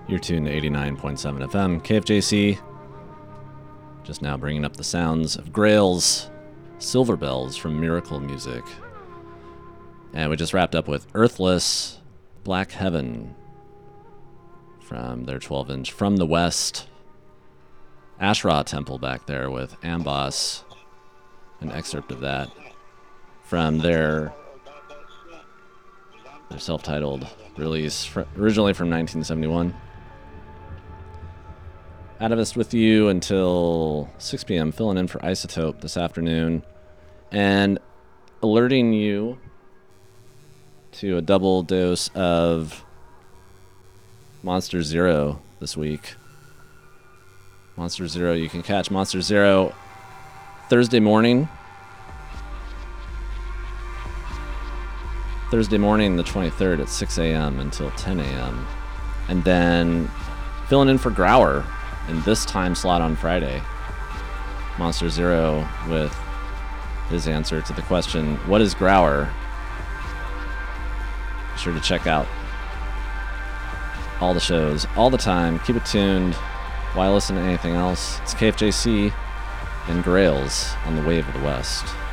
You're tuned to 89.7 FM, KFJC. Just now bringing up the sounds of Grail's Silver Bells from Miracle Music. And we just wrapped up with Earthless, Black Heaven from their 12-inch From the West. Asherah Temple back there with Amboss, an excerpt of that from their self-titled release, originally from 1971. Atavist with you until 6 p.m., filling in for Isotope this afternoon, and alerting you to a double dose of Monster Zero this week. Monster Zero, you can catch Monster Zero Thursday morning, the 23rd at 6 a.m. until 10 a.m. And then filling in for Grauer in this time slot on Friday. Monster Zero with his answer to the question, what is Grauer? Be sure to check out all the shows, all the time. Keep it tuned. Why listen to anything else? It's KFJC and Grails on the Wave of the West.